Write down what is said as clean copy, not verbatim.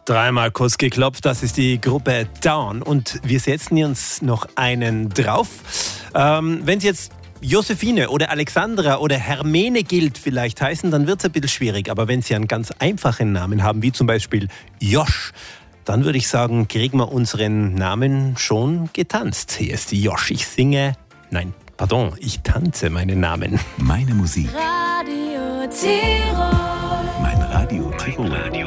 Dreimal kurz geklopft, das ist die Gruppe Dawn und wir setzen uns noch einen drauf. Wenn es jetzt Josephine oder Alexandra oder Hermenegilde vielleicht heißen, dann wird es ein bisschen schwierig. Aber wenn sie einen ganz einfachen Namen haben, wie zum Beispiel Josh, dann würde ich sagen, kriegen wir unseren Namen schon getanzt. Hier ist Josh, ich tanze meinen Namen. Meine Musik. Radio Tirol. Mein Radio Tirol.